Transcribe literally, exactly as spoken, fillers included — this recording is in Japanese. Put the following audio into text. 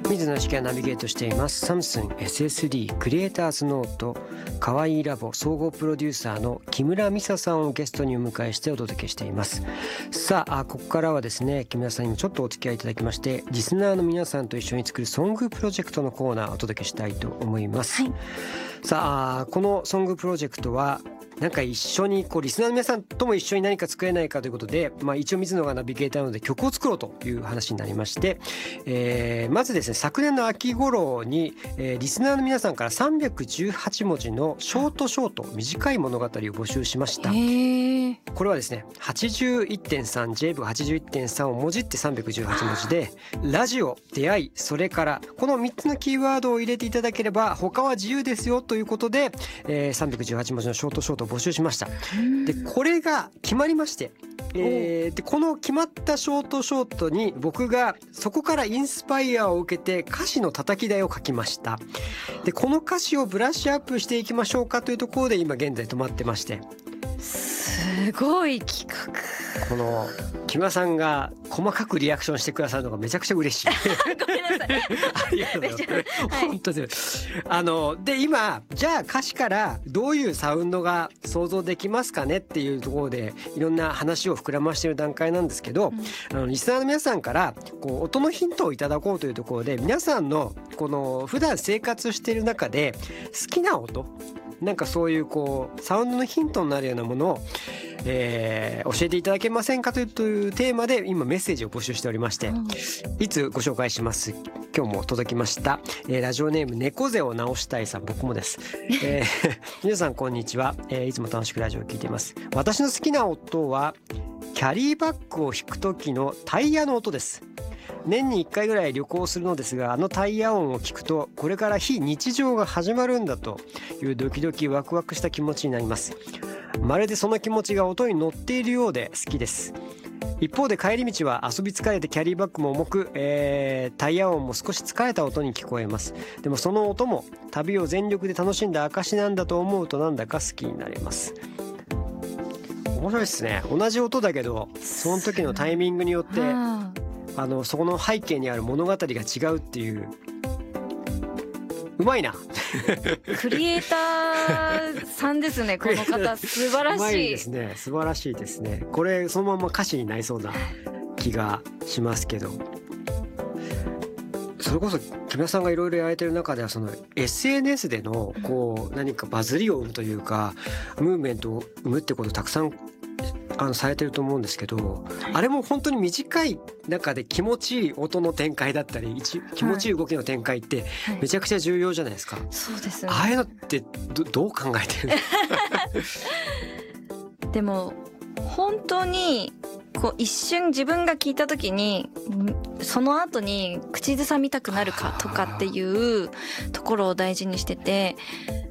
水野志がナビゲートしていますサムスン エスエスディー クリエイターズノートかわいいラボ総合プロデューサーの木村美沙さんをゲストにお迎えしてお届けしています。さあ、ここからはですね、木村さんにもちょっとお付き合いいただきまして、リスナーの皆さんと一緒に作るソングプロジェクトのコーナーをお届けしたいと思います、はい、さあこのソングプロジェクトはなんか一緒にこうリスナーの皆さんとも一緒に何か作れないかということで、まあ、一応水野がナビゲーターなので曲を作ろうという話になりまして、えー、まずですね昨年の秋頃に、えー、リスナーの皆さんからさんびゃくじゅうはちもじのショートショート短い物語を募集しました。これはですね はちじゅういってんさん ジェイブが はちじゅういってんさん をもじってさんびゃくじゅうはちもじでラジオ、出会い、それからこのみっつのキーワードを入れていただければ他は自由ですよということで、えー、さんびゃくじゅうはちもじのショートショート募集しました。でこれが決まりまして、えー、でこの決まったショートショートに僕がそこからインスパイアを受けて歌詞の叩き台を書きました。でこの歌詞をブラッシュアップしていきましょうかというところで今現在止まってまして、 すごい企画。 この木村さんが細かくリアクションしてくださるのがめちゃくちゃ嬉しいごめんなさいありがとうございます、はい、本当ですあので今じゃあ歌詞からどういうサウンドが想像できますかねっていうところでいろんな話を膨らましている段階なんですけど、うん、あのリスナーの皆さんからこう音のヒントをいただこうというところで、皆さんのこの普段生活している中で好きな音、なんかそういうこうサウンドのヒントになるようなものを、えー、教えていただけませんかというテーマで今メッセージを募集しておりまして、うん、いつご紹介します。今日も届きました、えー、ラジオネーム猫背を直したいさん、僕もです、えー、皆さんこんにちは、えー、いつも楽しくラジオを聞いています。私の好きな音はキャリーバッグを引く時のタイヤの音です。年にいっかいぐらい旅行するのですが、あのタイヤ音を聞くとこれから非日常が始まるんだというドキドキワクワクした気持ちになります。まるでその気持ちが音に乗っているようで好きです。一方で帰り道は遊び疲れてキャリーバッグも重く、えー、タイヤ音も少し疲れた音に聞こえます。でもその音も旅を全力で楽しんだ証なんだと思うとなんだか好きになれます。面白いですね。同じ音だけどその時のタイミングによってあのそこの背景にある物語が違うっていう、うまいなクリエイターさんですねこの方。素晴らしい。うまいですね、素晴らしいですね。これそのまま歌詞になりそうな気がしますけど、それこそ木村さんがいろいろやられてる中ではその エスエヌエス でのこう何かバズりを生むというかムーブメントを生むってことをたくさんあのされてると思うんですけど、はい、あれも本当に短い中で気持ちいい音の展開だったり気持ちいい動きの展開ってめちゃくちゃ重要じゃないですか、はいはい、 そうですね。 ああいうのって ど, どう考えてるのでも本当にこう一瞬自分が聞いた時にその後に口ずさみたくなるかとかっていうところを大事にしてて、